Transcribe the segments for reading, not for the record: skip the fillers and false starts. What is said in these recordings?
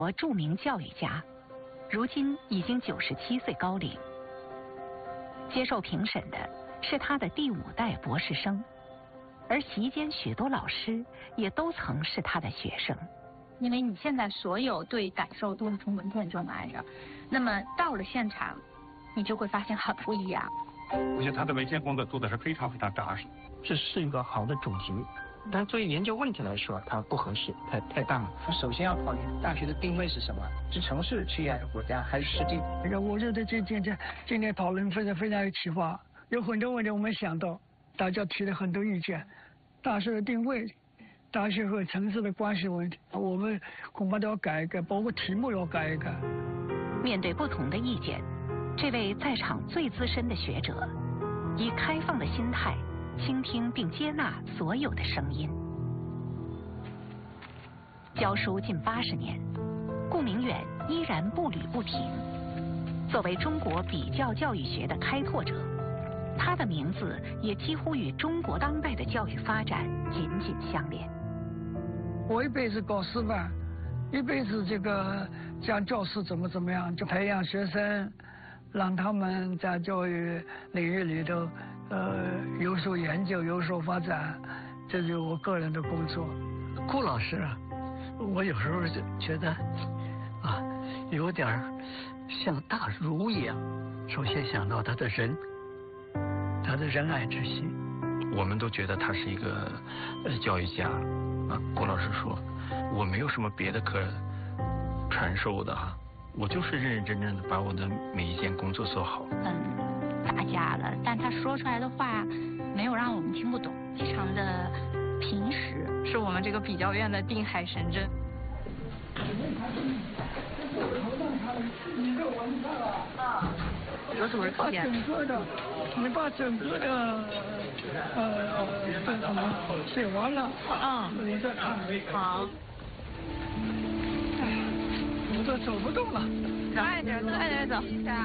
国著名教育家，如今已经97岁高龄。接受评审的是他的第5代博士生，而席间许多老师也都曾是他的学生。 因为你现在所有对感受都是从文本中来的，那么到了现场，你就会发现很不一样。 我觉得他的文献工作做的是非常非常扎实， 这是一个好的主题，但作为研究问题来说，它不合适，太大了。 首先要考虑大学的定位是什么，是城市区还是国家还是实地？ 我觉得今天讨论非常有启发，有很多问题我没想到，大家提了很多意见。大学的定位，大学和城市的关系问题，我们恐怕都要改一改，包括题目要改一改。 面对不同的意见，这位在场最资深的学者，以开放的心态倾听并接纳所有的声音。教书近80年，顾明远依然步履不停。作为中国比较教育学的开拓者，他的名字也几乎与中国当代的教育发展紧紧相连。 我一辈子搞师范，一辈子讲教师怎么样，就培养学生，让他们在教育领域里头有所研究，有所发展，这就是我个人的工作。 顾老师啊，我有时候就觉得有点像大儒一样，首先想到他的仁爱之心。 我们都觉得他是一个教育家郭老师说，我没有什么别的可传授的我就是认认真真的把我的每一件工作做好。 大家了，但他说出来的话没有让我们听不懂，非常的平实， 是我们这个比较院的定海神针。 有什么考验？ 你把整个的这什么写完了，你再看。 好。 我都走不动了。 快点走。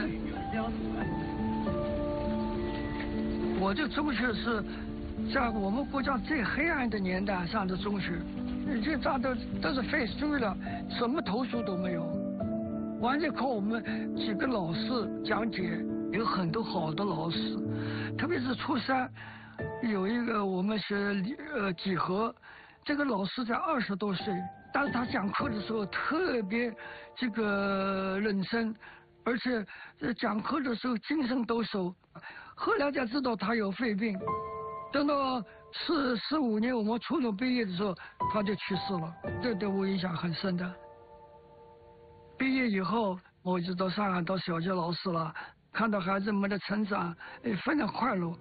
我这中学是在我们国家最黑暗的年代上的中学，这大都是废墟了，什么投诉都没有，完全靠我们几个老师讲解，有很多好的老师，特别是初3有一个我们学几何，这个老师才20多岁，但是他讲课的时候特别认真，而且讲课的时候精神抖擞。后来才知道他有肺病，等到15年我们初中毕业的时候他就去世了，这对我影响很深的。毕业以后我就到上海当小学老师了，看到孩子们的成长非常快乐。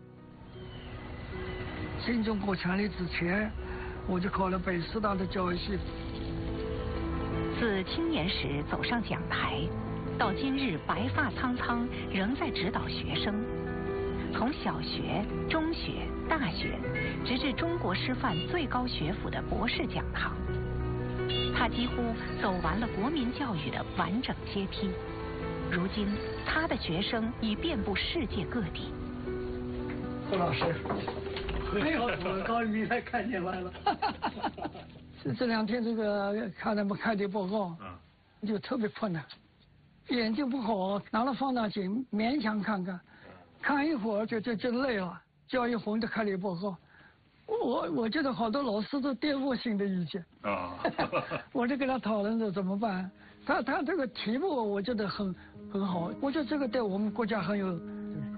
新中国成立之前我就考了北师大的教育系。 自青年时走上讲台，到今日白发苍苍仍在指导学生，从小学、中学、大学，直至中国师范最高学府的博士讲堂，他几乎走完了国民教育的完整阶梯。如今，他的学生已遍布世界各地。 顾老师，我高你才看见来了。这2天看他们开的报告，就特别困难，眼睛不好，拿了放大镜勉强看一会儿就累了，叫一会儿就开了报告。我觉得好多老师都颠覆性的意见我就跟他讨论着怎么办。他这个题目我觉得很好，我觉得这个对我们国家很有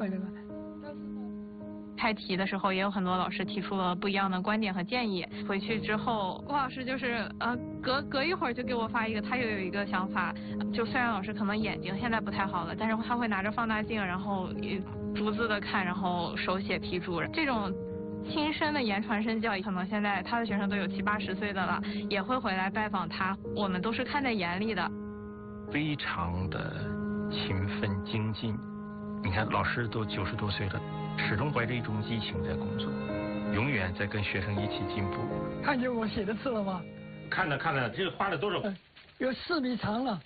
开题的时候也有很多老师提出了不一样的观点和建议，回去之后郭老师就是隔一会儿就给我发一个，他又有一个想法，就虽然老师可能眼睛现在不太好了，但是他会拿着放大镜，然后逐字的看，然后手写批注。这种亲身的言传身教，可能现在他的学生都有70、80岁的了，也会回来拜访他，我们都是看在眼里的。 非常的勤奋精进，你看老师都90多岁了，始终怀着一种激情在工作，永远在跟学生一起进步。 看见我写的字了吗？ 看了，这个画了多少？ 有4米长了。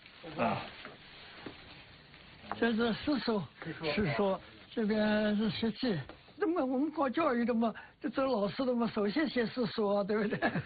这是诗说，这边是学记。那么我们搞教育的嘛，这做老师的嘛，首先写诗说，对不对？